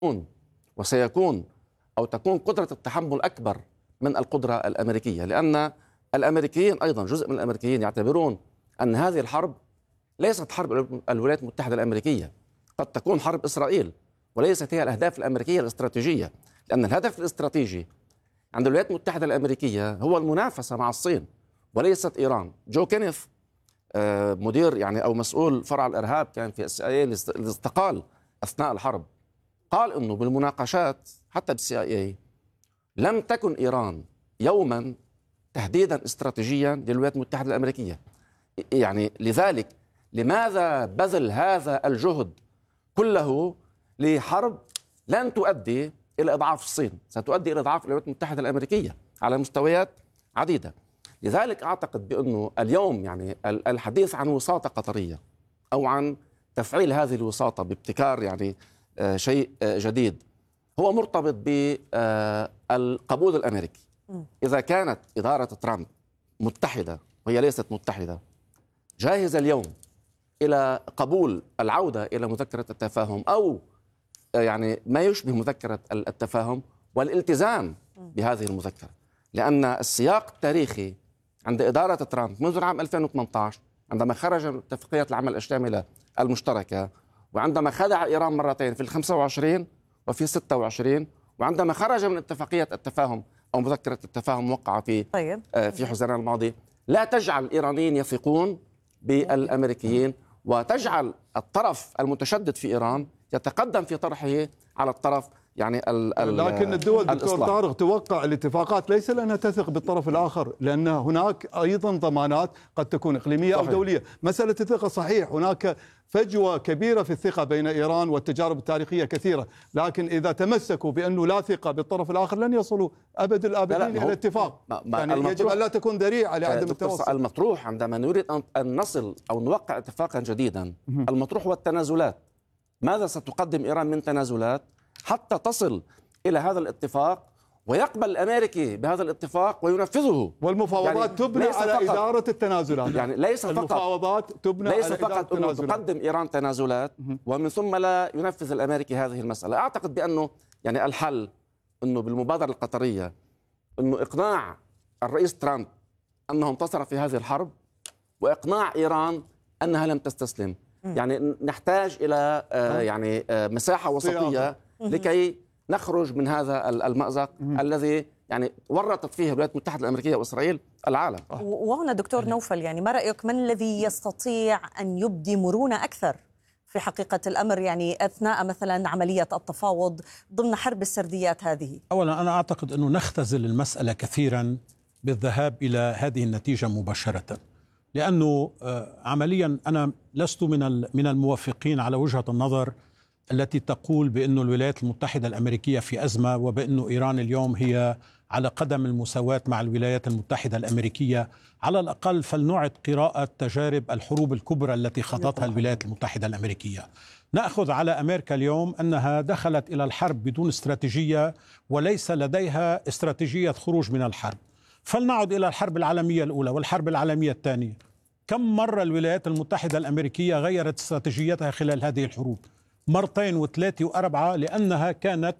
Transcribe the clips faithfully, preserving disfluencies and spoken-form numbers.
وسيكون أو تكون قدرة التحمل أكبر من القدرة الأمريكية، لأن الأمريكيين أيضا جزء من الأمريكيين يعتبرون أن هذه الحرب ليست حرب الولايات المتحدة الأمريكية، قد تكون حرب إسرائيل، وليست هي الأهداف الأمريكية الاستراتيجية، لأن الهدف الاستراتيجي عند الولايات المتحدة الأمريكية هو المنافسة مع الصين وليست إيران. جو كينيث مدير يعني أو مسؤول فرع الإرهاب كان في السي آي اللي استقال أثناء الحرب، قال أنه بالمناقشات حتى بالسي آي لم تكن إيران يوما تهديدا استراتيجيا للولايات المتحدة الأمريكية. يعني لذلك لماذا بذل هذا الجهد كله لحرب لن تؤدي إلى إضعاف الصين، ستؤدي إلى إضعاف الولايات المتحدة الأمريكية على مستويات عديدة. لذلك أعتقد بأنه اليوم يعني الحديث عن وساطة قطرية أو عن تفعيل هذه الوساطة بابتكار يعني شيء جديد هو مرتبط بالقبول الأمريكي. إذا كانت إدارة ترامب متحدة وهي ليست متحدة جاهزة اليوم إلى قبول العودة إلى مذكرة التفاهم أو يعني ما يشبه مذكرة التفاهم والالتزام بهذه المذكرة، لأن السياق التاريخي عند إدارة ترامب منذ عام ألفين وثمانية عشر عندما خرج من اتفاقية العمل الشاملة المشتركة، وعندما خدع إيران مرتين في الخمسة وعشرين وفي ستة وعشرين، وعندما خرج من اتفاقية التفاهم أو مذكرة التفاهم موقعة في طيب. في حزيران الماضي، لا تجعل الإيرانيين يثقون بالأمريكيين وتجعل الطرف المتشدد في إيران يتقدم في طرحه على الطرف يعني ال ال لكن الدول دكتور طارق توقع الاتفاقات ليس لأنها تثق بالطرف الآخر، لأن هناك أيضا ضمانات قد تكون إقليمية صحيح. أو دولية. مسألة الثقة صحيح هناك فجوة كبيرة في الثقة بين إيران والتجارب التاريخية كثيرة، لكن إذا تمسكوا بأنه لا ثقة بالطرف الآخر لن يصلوا أبد الآبدين إلى الاتفاق. يعني يجب أن لا تكون ذريعة لعدم التوصل. المطروح عندما نريد أن نصل أو نوقع اتفاقا جديدا المطروح هو التنازلات. ماذا ستقدم إيران من تنازلات حتى تصل إلى هذا الاتفاق ويقبل الأمريكي بهذا الاتفاق وينفذه؟ والمفاوضات يعني تبنى على إدارة التنازلات، يعني ليس فقط المفاوضات تبنى ليس على فقط أنه تقدم إيران تنازلات ومن ثم لا ينفذ الأمريكي هذه المسألة. أعتقد بأنه يعني الحل أنه بالمبادرة القطرية أنه إقناع الرئيس ترامب أنه انتصر في هذه الحرب وإقناع إيران أنها لم تستسلم. يعني نحتاج إلى يعني مساحة وسطية لكي نخرج من هذا المأزق الذي يعني ورطت فيه الولايات المتحدة الأمريكية وإسرائيل العالم. وهنا دكتور نوفل، يعني ما رأيك، من الذي يستطيع أن يبدي مرونة أكثر في حقيقة الأمر يعني أثناء مثلا عملية التفاوض ضمن حرب السرديات هذه؟ أولا أنا أعتقد أنه نختزل المسألة كثيرا بالذهاب إلى هذه النتيجة مباشرة، لأنه عمليا أنا لست من من الموافقين على وجهة النظر التي تقول بأن الولايات المتحدة الأمريكية في أزمة وبأن إيران اليوم هي على قدم المساواة مع الولايات المتحدة الأمريكية. على الأقل فلنعد قراءة تجارب الحروب الكبرى التي خاضتها الولايات المتحدة الأمريكية. نأخذ على أمريكا اليوم أنها دخلت إلى الحرب بدون استراتيجية وليس لديها استراتيجية خروج من الحرب. فلنعد إلى الحرب العالمية الأولى والحرب العالمية الثانية. كم مرة الولايات المتحدة الأمريكية غيرت استراتيجيتها خلال هذه الحروب؟ مرتين وثلاثة وأربعة، لأنها كانت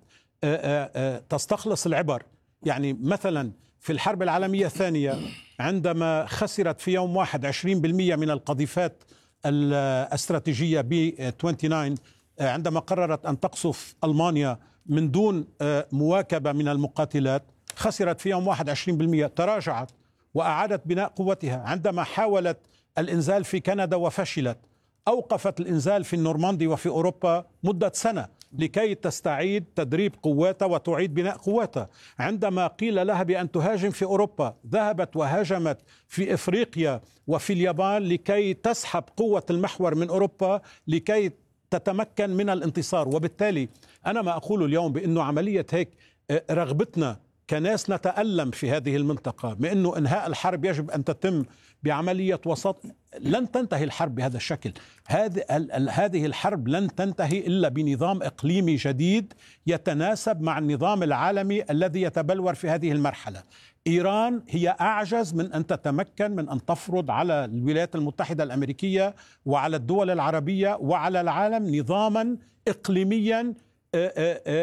تستخلص العبر. يعني مثلا في الحرب العالمية الثانية عندما خسرت في يوم واحد عشرين بالمئة من القذيفات الاستراتيجية ب تسعة وعشرين، عندما قررت أن تقصف ألمانيا من دون مواكبة من المقاتلات، خسرت في يوم واحد عشرين بالمئة، تراجعت وأعادت بناء قوتها. عندما حاولت الإنزال في كندا وفشلت، أوقفت الإنزال في النورماندي وفي أوروبا مدة سنة لكي تستعيد تدريب قواتها وتعيد بناء قواتها. عندما قيل لها بأن تهاجم في أوروبا، ذهبت وهاجمت في إفريقيا وفي اليابان لكي تسحب قوة المحور من أوروبا لكي تتمكن من الانتصار. وبالتالي أنا ما أقول اليوم بأنه عملية هيك رغبتنا كناس نتألم في هذه المنطقة بأنه إنهاء الحرب يجب أن تتم بعملية وسط. لن تنتهي الحرب بهذا الشكل. هذه الحرب لن تنتهي إلا بنظام إقليمي جديد يتناسب مع النظام العالمي الذي يتبلور في هذه المرحلة. إيران هي أعجز من أن تتمكن من أن تفرض على الولايات المتحدة الأمريكية وعلى الدول العربية وعلى العالم نظاما إقليميا آه، آه، آه،